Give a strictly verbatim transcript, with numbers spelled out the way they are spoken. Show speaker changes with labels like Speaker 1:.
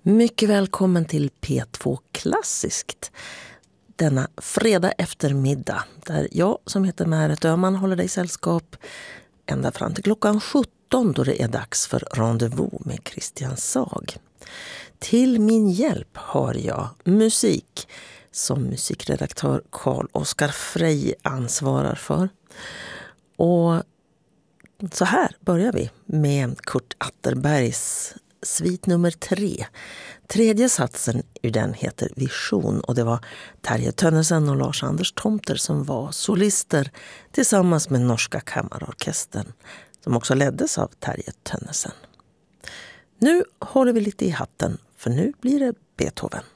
Speaker 1: Mycket välkommen till P två Klassiskt denna fredag eftermiddag där jag som heter Märet Öhman håller dig sällskap ända fram till klockan sjutton då det är dags för rendezvous med Christian Sag. Till min hjälp har jag musik som musikredaktör Carl-Oskar Frey ansvarar för. Och så här börjar vi med Kurt Atterbergs svit nummer tre. Tredje satsen ur den heter Vision och det var Terje Tønnesen och Lars-Anders Tomter som var solister tillsammans med Norska Kammarorkestern som också leddes av Terje Tønnesen. Nu håller vi lite i hatten för nu blir det Beethoven.